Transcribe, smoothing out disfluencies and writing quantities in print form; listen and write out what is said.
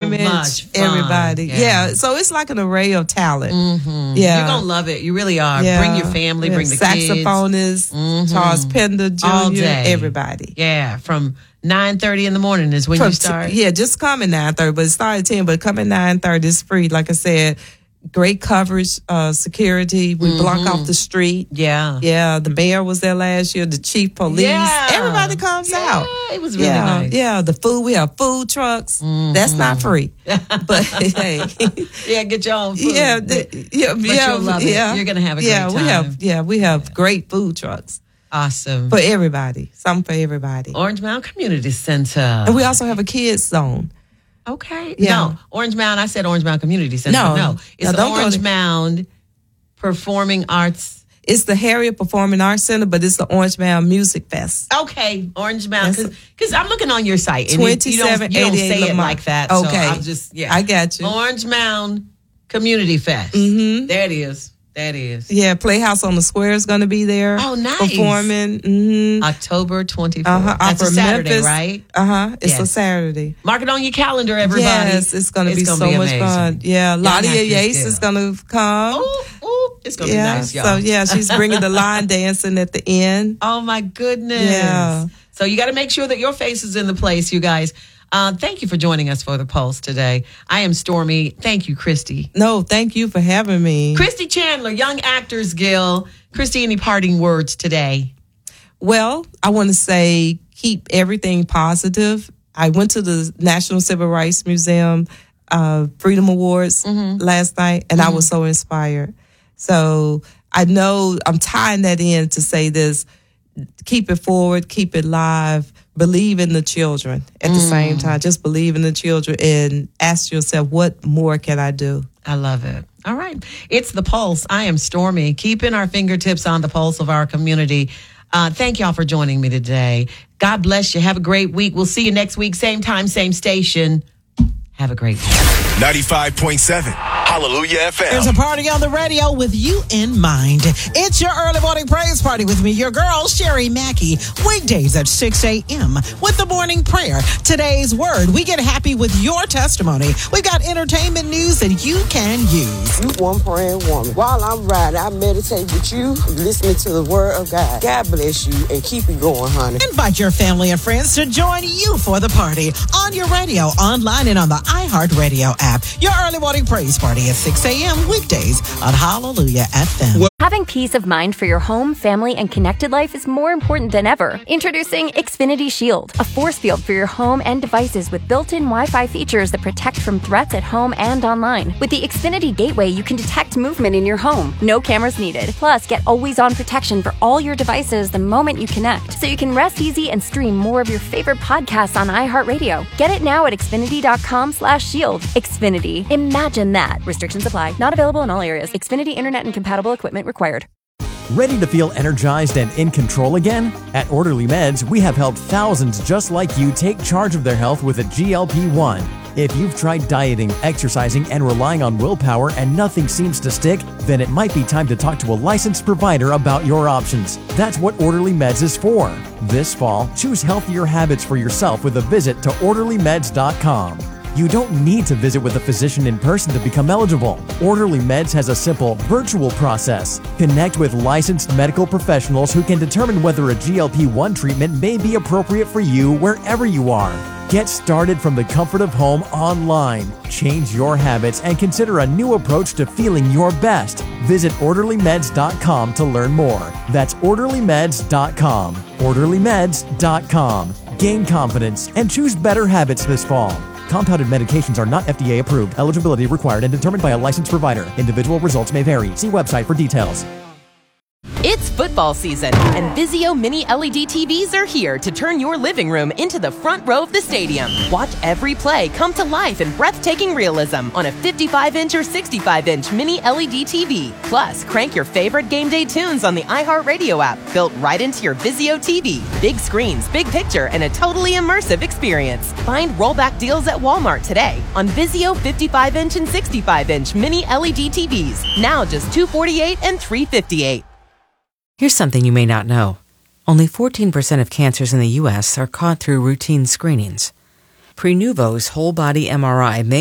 scrimmage, much fun. everybody. Yeah. So it's like an array of talent. Mm-hmm. Yeah. You're going to love it. You really are. Yeah. Bring your family, bring the saxophonists, kids. Charles Pender Jr., all day. everybody. Yeah, from 9:30 in the morning is when you start. Just come at 9:30, but it started 10, but come at 9:30. It's free. Like I said, great coverage, security. We block off the street. Yeah. Yeah, the mayor was there last year, the chief police. Yeah. Everybody comes out. It was really nice. Yeah, the food, we have food trucks. That's not free. But hey. Yeah, get your own food. But you'll love it. You're going to have a great time. We have great food trucks. Awesome. For everybody. Something for everybody. Orange Mound Community Center. And we also have a kids zone. Okay. Yeah. No, Orange Mound. I said Orange Mound Community Center. No, it's the Orange Mound Performing Arts. It's the Harriet Performing Arts Center, but it's the Orange Mound Music Fest. Okay, Orange Mound. Because I'm looking on your site. And 2788 you don't say Lamont. it like that. Okay. So I'm just, I got you. Orange Mound Community Fest. Mm-hmm. There it is. That is. Yeah, Playhouse on the Square is going to be there. Oh, nice. Performing. Mm-hmm. October 24th. That's a Saturday, Memphis, right? It's a Saturday. Mark it on your calendar, everybody. Yes, it's going to be so much fun. Yeah, Ladia Yates is going to come. Ooh, it's going to be nice, y'all. So, she's bringing the line dancing at the end. Oh, my goodness. Yeah. So you got to make sure that your face is in the place, you guys. Thank you for joining us for the Pulse today. I am Stormy. Thank you, Christy. No, thank you for having me. Christy Chandler, Young Actors Guild. Christy, any parting words today? Well, I want to say keep everything positive. I went to the National Civil Rights Museum Freedom Awards last night, and I was so inspired. So I know I'm tying that in to say this. Keep it forward, keep it live. Believe in the children at the same time. Just believe in the children and ask yourself, what more can I do? I love it. All right. It's The Pulse. I am Stormy, keeping our fingertips on the pulse of our community. Thank y'all for joining me today. God bless you. Have a great week. We'll see you next week. Same time, same station. Have a great week. 95.7 Hallelujah FM. There's a party on the radio with you in mind. It's your early morning praise party with me, your girl, Sherry Mackey. Weekdays at 6 a.m. with the morning prayer. Today's word. We get happy with your testimony. We've got entertainment news that you can use. You one praying woman. While I'm riding, I meditate with you, listening to the word of God. God bless you and keep it going, honey. Invite your family and friends to join you for the party on your radio, online, and on the iHeartRadio app. Your early morning praise party at 6 a.m. weekdays on Hallelujah FM. Having peace of mind for your home, family, and connected life is more important than ever. Introducing Xfinity Shield, a force field for your home and devices with built-in Wi-Fi features that protect from threats at home and online. With the Xfinity Gateway, you can detect movement in your home. No cameras needed. Plus, get always-on protection for all your devices the moment you connect, so you can rest easy and stream more of your favorite podcasts on iHeartRadio. Get it now at Xfinity.com/shield. Xfinity. Imagine that. Restrictions apply. Not available in all areas. Xfinity Internet and compatible equipment required. Ready to feel energized and in control again? At Orderly Meds, we have helped thousands just like you take charge of their health with a GLP-1. If you've tried dieting, exercising, and relying on willpower and nothing seems to stick, then it might be time to talk to a licensed provider about your options. That's what Orderly Meds is for. This fall, choose healthier habits for yourself with a visit to OrderlyMeds.com. You don't need to visit with a physician in person to become eligible. Orderly Meds has a simple, virtual process. Connect with licensed medical professionals who can determine whether a GLP-1 treatment may be appropriate for you wherever you are. Get started from the comfort of home online. Change your habits and consider a new approach to feeling your best. Visit OrderlyMeds.com to learn more. That's OrderlyMeds.com. OrderlyMeds.com. Gain confidence and choose better habits this fall. Compounded medications are not FDA approved. Eligibility required and determined by a licensed provider. Individual results may vary. See website for details. It's football season, and Vizio Mini LED TVs are here to turn your living room into the front row of the stadium. Watch every play come to life in breathtaking realism on a 55-inch or 65-inch Mini LED TV. Plus, crank your favorite game day tunes on the iHeartRadio app, built right into your Vizio TV. Big screens, big picture, and a totally immersive experience. Find rollback deals at Walmart today on Vizio 55-inch and 65-inch Mini LED TVs. Now just $248 and $358. Here's something you may not know. Only 14% of cancers in the U.S. are caught through routine screenings. Prenuvo's whole-body MRI may